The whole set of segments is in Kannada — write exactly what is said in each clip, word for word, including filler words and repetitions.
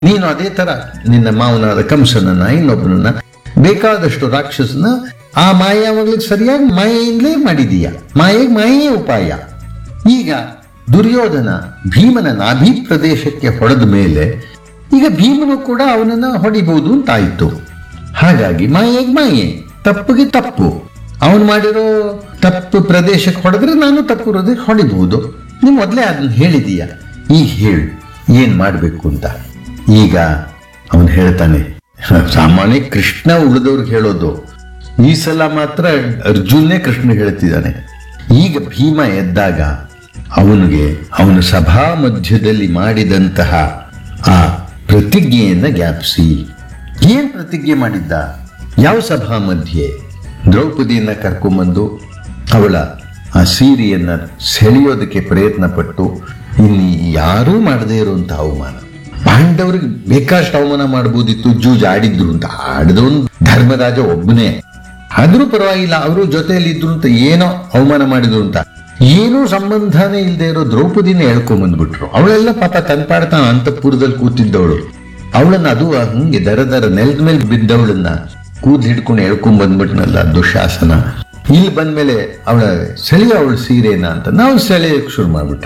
ನೀನು ಅದೇ ತರ ನಿನ್ನ ಮಾವನಾದ ಕಂಸನನ್ನ ಇನ್ನೊಬ್ಬನನ್ನ ಬೇಕಾದಷ್ಟು ರಾಕ್ಷಸನ ಆ ಮಾಯಾವಾಗ್ಲಿಕ್ಕೆ ಸರಿಯಾಗಿ ಮಾಯೆಯಿಂದಲೇ ಮಾಡಿದೀಯ. ಮಾಯೆಗೆ ಮಾಯೇ ಉಪಾಯ. ಈಗ ದುರ್ಯೋಧನ ಭೀಮನ ನಾಭಿ ಪ್ರದೇಶಕ್ಕೆ ಹೊಡೆದ ಮೇಲೆ ಈಗ ಭೀಮನು ಕೂಡ ಅವನನ್ನ ಹೊಡಿಬಹುದು ಅಂತಾಯ್ತು. ಹಾಗಾಗಿ ಮಾಯೆಗೆ ಮಾಯೆ, ತಪ್ಪಿಗೆ ತಪ್ಪು. ಅವನು ಮಾಡಿರೋ ತಪ್ಪು ಪ್ರದೇಶಕ್ಕೆ ಹೊಡೆದ್ರೆ ನಾನು ತಪ್ಪು ಹೃದಯಕ್ಕೆ ಹೊಡಿಬಹುದು. ನೀವು ಮೊದಲೇ ಅದನ್ನ ಹೇಳಿದೀಯ, ಈಗ ಹೇಳು ಏನ್ ಮಾಡ್ಬೇಕು ಅಂತ. ಈಗ ಅವನು ಹೇಳ್ತಾನೆ, ಸಾಮಾನ್ಯ ಕೃಷ್ಣ ಉಳಿದವ್ರಿಗೆ ಹೇಳೋದು, ಈ ಸಲ ಮಾತ್ರ ಅರ್ಜುನೇ ಕೃಷ್ಣ ಹೇಳ್ತಿದ್ದಾನೆ. ಈಗ ಭೀಮ ಎದ್ದಾಗ ಅವನಿಗೆ ಅವನ ಸಭಾ ಮಧ್ಯದಲ್ಲಿ ಮಾಡಿದಂತಹ ಆ ಪ್ರತಿಜ್ಞೆಯನ್ನ ಜ್ಞಾಪಿಸಿ. ಏನ್ ಪ್ರತಿಜ್ಞೆ ಮಾಡಿದ್ದ? ಯಾವ ಸಭಾ ಮಧ್ಯೆ? ದ್ರೌಪದಿಯನ್ನ ಕರ್ಕೊಂಬಂದು ಅವಳ ಆ ಸೀರೆಯನ್ನ ಸೆಳೆಯೋದಕ್ಕೆ ಪ್ರಯತ್ನ ಪಟ್ಟು ಇಲ್ಲಿ ಯಾರೂ ಮಾಡದೇ ಇರುವಂತಹ ಅವಮಾನ. ಪಾಂಡವರಿಗೆ ಬೇಕಾಷ್ಟು ಅವಮಾನ ಮಾಡಬಹುದಿತ್ತು, ಜೂಜ್ ಆಡಿದ್ರು ಅಂತ. ಆಡಿದವನು ಧರ್ಮರಾಜ ಒಬ್ಬನೇ, ಆದ್ರೂ ಪರವಾಗಿಲ್ಲ, ಅವರು ಜೊತೆಯಲ್ಲಿ ಇದ್ರು ಅಂತ ಏನೋ ಅವಮಾನ ಮಾಡಿದ್ರು ಅಂತ. ಏನೂ ಸಂಬಂಧನೇ ಇಲ್ಲದೆ ಇರೋ ದ್ರೌಪದಿನ ಹೇಳ್ಕೊಂಡ್ ಬಂದ್ಬಿಟ್ರು. ಅವಳೆಲ್ಲ ಪಾಪ ತನ್ಪಾಡ್ತಾನ ಅಂತಃಪುರದಲ್ಲಿ ಕೂತಿದ್ದವಳು. ಅವಳನ್ನ ಅದು ಹಂಗೆ ದರ ದರ ನೆಲದ ಮೇಲೆ ಬಿದ್ದವಳನ್ನ ಕೂದ್ ಹಿಡ್ಕೊಂಡು ಹೇಳ್ಕೊಂಡ್ ಬಂದ್ಬಿಟ್ನಲ್ಲ ದುಶಾಸನ. ಇಲ್ಲಿ ಬಂದ್ಮೇಲೆ ಅವಳ ಸೆಳೆಯ ಅವಳ ಸೀರೆನ ಅಂತ ನಾವು ಸೆಳೆಯಕ್ಕೆ ಶುರು ಮಾಡ್ಬಿಟ್ಟ.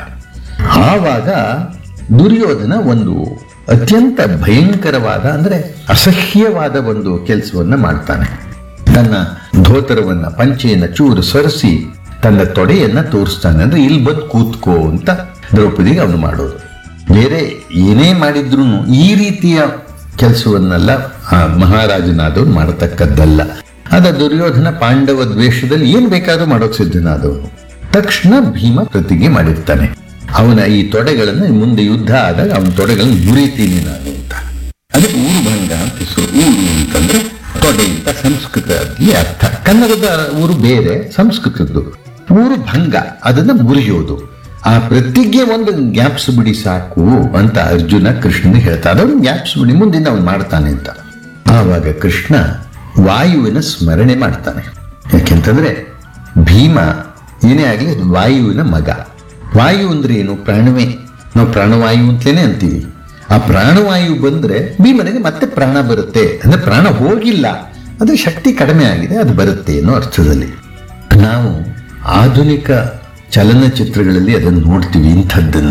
ಆವಾಗ ದುರ್ಯೋಧನ ಒಂದು ಅತ್ಯಂತ ಭಯಂಕರವಾದ ಅಂದ್ರೆ ಅಸಹ್ಯವಾದ ಒಂದು ಕೆಲಸವನ್ನ ಮಾಡ್ತಾನೆ. ತನ್ನ ಧೋತರವನ್ನ ಪಂಚೆಯನ್ನ ಚೂರು ಸರಿಸಿ ತನ್ನ ತೊಡೆಯನ್ನ ತೋರಿಸ್ತಾನೆ. ಅಂದ್ರೆ ಇಲ್ಲಿ ಬಂದು ಕೂತ್ಕೋ ಅಂತ ದ್ರೌಪದಿಗೆ ಅವನು ಮಾಡೋದು. ಬೇರೆ ಏನೇ ಮಾಡಿದ್ರು ಈ ರೀತಿಯ ಕೆಲಸವನ್ನೆಲ್ಲ ಆ ಮಹಾರಾಜನಾದವನು ಮಾಡತಕ್ಕದ್ದಲ್ಲ. ಅದ ದುರ್ಯೋಧನ ಪಾಂಡವ ದ್ವೇಷದಲ್ಲಿ ಏನ್ ಬೇಕಾದ್ರೂ ಮಾಡೋಕ್ ಸಿದ್ಧನಾದವನು. ತಕ್ಷಣ ಭೀಮ ಪ್ರತಿಜ್ಞೆ ಮಾಡಿರ್ತಾನೆ, ಅವನ ಈ ತೊಡೆಗಳನ್ನ ಮುಂದೆ ಯುದ್ಧ ಆದಾಗ ಅವನ ತೊಡೆಗಳನ್ನ ಮುರಿತೀನಿ ನಾನು ಅಂತ. ಅದಕ್ಕೆ ಊರು ಭಂಗ ಅಂತ ಹೆಸರು. ಊರು ಅಂತಂದ್ರೆ ತೊಡೆ ಅಂತ ಸಂಸ್ಕೃತದಲ್ಲಿ ಅರ್ಥ. ಕನ್ನಡದ ಊರು ಬೇರೆ, ಸಂಸ್ಕೃತದ್ದು ಊರು ಭಂಗ, ಅದನ್ನ ಮುರಿಯೋದು. ಆ ಪ್ರತಿಜ್ಞೆ ಒಂದು ಜ್ಞಾಪಿಸ್ಬಿಡಿ ಸಾಕು ಅಂತ ಅರ್ಜುನ ಕೃಷ್ಣನಿಗೆ ಹೇಳ್ತಾ, ಅದನ್ನು ಜ್ಞಾಪಿಸ್ಬಿಡಿ, ಮುಂದಿನ ಅವನು ಮಾಡ್ತಾನೆ ಅಂತ. ಆವಾಗ ಕೃಷ್ಣ ವಾಯುವಿನ ಸ್ಮರಣೆ ಮಾಡ್ತಾನೆ. ಯಾಕೆಂತಂದ್ರೆ ಭೀಮ ಏನೇ ಆಗ್ಲಿ ವಾಯುವಿನ ಮಗ. ವಾಯು ಅಂದ್ರೆ ಏನು? ಪ್ರಾಣವೇ. ನಾವು ಪ್ರಾಣವಾಯು ಅಂತಲೇ ಅಂತೀವಿ. ಆ ಪ್ರಾಣವಾಯು ಬಂದ್ರೆ ಭೀಮನಿಗೆ ಮತ್ತೆ ಪ್ರಾಣ ಬರುತ್ತೆ. ಅಂದ್ರೆ ಪ್ರಾಣ ಹೋಗಿಲ್ಲ, ಅದ್ರ ಶಕ್ತಿ ಕಡಿಮೆ ಆಗಿದೆ, ಅದು ಬರುತ್ತೆ ಅನ್ನೋ ಅರ್ಥದಲ್ಲಿ. ನಾವು ಆಧುನಿಕ ಚಲನಚಿತ್ರಗಳಲ್ಲಿ ಅದನ್ನು ನೋಡ್ತೀವಿ. ಇಂಥದ್ದನ್ನ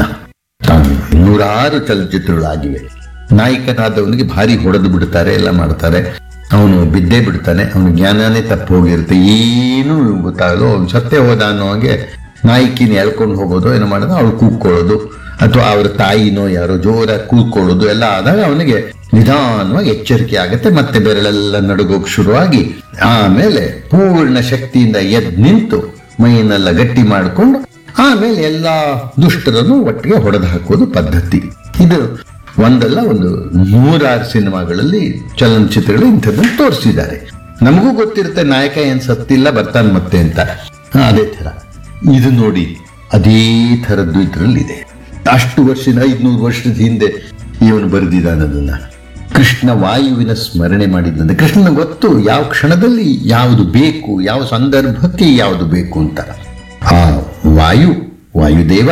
ನೂರಾರು ಚಲನಚಿತ್ರಗಳಾಗಿವೆ. ನಾಯಕನಾದವನಿಗೆ ಭಾರಿ ಹೊಡೆದು ಬಿಡ್ತಾರೆ, ಎಲ್ಲ ಮಾಡ್ತಾರೆ, ಅವನು ಬಿದ್ದೇ ಬಿಡ್ತಾನೆ, ಅವನ ಜ್ಞಾನನೇ ತಪ್ಪು ಹೋಗಿರುತ್ತೆ, ಏನು ಗೊತ್ತಾಗಲ್ಲ, ಅವನು ಸತ್ತೇ ಹೋದ ಅನ್ನೋ ಹಾಗೆ ನಾಯಕಿನ ಎಳ್ಕೊಂಡು ಹೋಗೋದು, ಏನೋ ಮಾಡೋದು, ಅವಳು ಕೂಗ್ಕೊಳ್ಳೋದು, ಅಥವಾ ಅವ್ರ ತಾಯಿನೋ ಯಾರೋ ಜೋರಾಗಿ ಕೂಗ್ಕೊಳ್ಳೋದು ಎಲ್ಲ ಆದಾಗ ಅವನಿಗೆ ನಿಧಾನವಾಗಿ ಎಚ್ಚರಿಕೆ ಆಗುತ್ತೆ. ಮತ್ತೆ ಬೆರಳೆಲ್ಲ ನಡುಗೋಕ್ ಶುರುವಾಗಿ ಆಮೇಲೆ ಪೂರ್ಣ ಶಕ್ತಿಯಿಂದ ಎದ್ದು ನಿಂತು ಮೈಯನ್ನೆಲ್ಲ ಗಟ್ಟಿ ಮಾಡಿಕೊಂಡು ಆಮೇಲೆ ಎಲ್ಲಾ ದುಷ್ಟರನ್ನು ಒಟ್ಟಿಗೆ ಹೊಡೆದು ಹಾಕೋದು ಪದ್ಧತಿ. ಇದು ಒಂದಲ್ಲ ಒಂದು ನೂರಾರು ಸಿನಿಮಾಗಳಲ್ಲಿ ಚಲನಚಿತ್ರಗಳು ಇಂಥದ್ದನ್ನು ತೋರಿಸಿದ್ದಾರೆ. ನಮಗೂ ಗೊತ್ತಿರುತ್ತೆ ನಾಯಕ ಏನ್ ಸತ್ತಿಲ್ಲ, ಬರ್ತಾನೆ ಮತ್ತೆ ಅಂತ. ಅದೇ ತರ ಇದು ನೋಡಿ, ಅದೇ ಥರದ್ದು ಇದ್ರಲ್ಲಿದೆ. ಅಷ್ಟು ವರ್ಷದ ಐದ್ನೂರು ವರ್ಷದ ಹಿಂದೆ ಇವನು ಬರೆದಿದ್ದಾನದನ್ನ. ಕೃಷ್ಣ ವಾಯುವಿನ ಸ್ಮರಣೆ ಮಾಡಿದ್ದಂತೆ. ಕೃಷ್ಣನ ಗೊತ್ತು ಯಾವ ಕ್ಷಣದಲ್ಲಿ ಯಾವುದು ಬೇಕು, ಯಾವ ಸಂದರ್ಭಕ್ಕೆ ಯಾವುದು ಬೇಕು ಅಂತ. ಆ ವಾಯು ವಾಯುದೇವ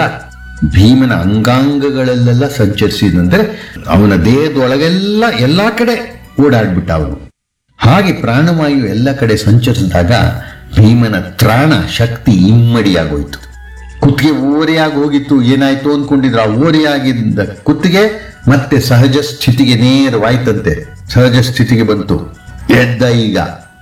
ಭೀಮನ ಅಂಗಾಂಗಗಳಲ್ಲೆಲ್ಲ ಸಂಚರಿಸಿದಂದ್ರೆ ಅವನ ದೇಹದೊಳಗೆಲ್ಲ ಎಲ್ಲಾ ಕಡೆ ಓಡಾಡ್ಬಿಟ್ಟ ಅವನು. ಹಾಗೆ ಪ್ರಾಣವಾಯು ಎಲ್ಲ ಕಡೆ ಸಂಚರಿಸಿದಾಗ ಭೀಮನ ತ್ರಾಣ ಶಕ್ತಿ ಇಮ್ಮಡಿಯಾಗೋಯ್ತು. ಕುತ್ತಿಗೆ ಓರೆಯಾಗಿ ಹೋಗಿತ್ತು, ಏನಾಯ್ತು ಅಂದ್ಕೊಂಡಿದ್ರು. ಆ ಓರೆಯಾಗಿದ್ದ ಕುತ್ತಿಗೆ ಮತ್ತೆ ಸಹಜ ಸ್ಥಿತಿಗೆ ನೇರವಾಯ್ತಂತೆ, ಸಹಜ ಸ್ಥಿತಿಗೆ ಬಂತು. ಎದ್ದ ಈಗ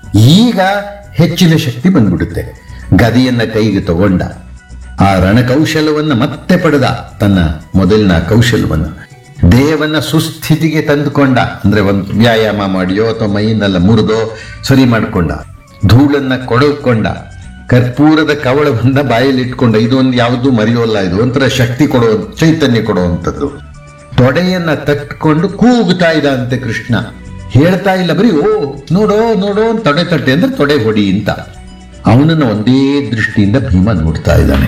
ಈಗ ಹೆಚ್ಚಿನ ಶಕ್ತಿ ಬಂದ್ಬಿಡುತ್ತೆ. ಗದೆಯನ್ನ ಕೈಗೆ ತಗೊಂಡ, ಆ ರಣಕೌಶಲವನ್ನ ಮತ್ತೆ ಪಡೆದ, ತನ್ನ ಮೊದಲಿನ ಕೌಶಲವನ್ನ ದೇಹವನ್ನ ಸುಸ್ಥಿತಿಗೆ ತಂದುಕೊಂಡ. ಅಂದ್ರೆ ಒಂದು ವ್ಯಾಯಾಮ ಮಾಡಿಯೋ ಅಥವಾ ಮೈಯನ್ನೆಲ್ಲ ಮುರಿದೋ ಸರಿ ಮಾಡ್ಕೊಂಡ, ಧೂಳನ್ನ ಕೊಡಕೊಂಡ, ಕರ್ಪೂರದ ಕವಳವನ್ನ ಬಾಯಲ್ಲಿ ಇಟ್ಕೊಂಡ. ಇದೊಂದು ಯಾವುದು ಮರೆಯೋಲ್ಲ, ಇದು ಒಂಥರ ಶಕ್ತಿ ಕೊಡೋ ಚೈತನ್ಯ ಕೊಡುವಂಥದ್ದು. ತೊಡೆಯನ್ನ ತಟ್ಕೊಂಡು ಕೂಗುತ್ತಾ ಇದ್ದ ಅಂತೆ ಕೃಷ್ಣ. ಹೇಳ್ತಾ ಇಲ್ಲ ಬರೀ ಓ ನೋಡೋ ನೋಡೋ ತೊಡೆ ತಟ್ಟೆ ಅಂದ್ರೆ ತೊಡೆ ಹೊಡಿ ಅಂತ. ಅವನನ್ನ ಒಂದೇ ದೃಷ್ಟಿಯಿಂದ ಭೀಮ ನೋಡ್ತಾ ಇದ್ದಾನೆ.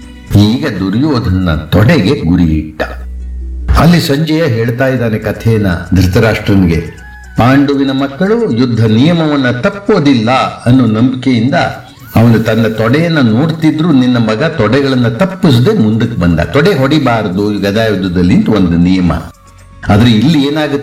ಈಗ ದುರ್ಯೋಧನ ತೊಡೆಗೆ ಗುರಿ ಇಟ್ಟ. ಅಲ್ಲಿ ಸಂಜಯ ಹೇಳ್ತಾ ಇದ್ದಾನೆ ಕಥೆಯನ್ನ ಧೃತರಾಷ್ಟ್ರನಿಗೆ. ಪಾಂಡುವಿನ ಮಕ್ಕಳು ಯುದ್ಧ ನಿಯಮವನ್ನ ತಪ್ಪೋದಿಲ್ಲ ಅನ್ನೋ ನಂಬಿಕೆಯಿಂದ ಅವನು ತನ್ನ ತೊಡೆಯನ್ನ ನೋಡ್ತಿದ್ರು. ನಿನ್ನ ಮಗ ತೊಡೆಗಳನ್ನ ತಪ್ಪಿಸದೆ ಮುಂದಕ್ಕೆ ಬಂದ. ತೊಡೆ ಹೊಡಿಬಾರದು ಗದಾ ಯುದ್ಧದಲ್ಲಿ ಒಂದು ನಿಯಮ. ಆದ್ರೆ ಇಲ್ಲಿ ಏನಾಗುತ್ತೆ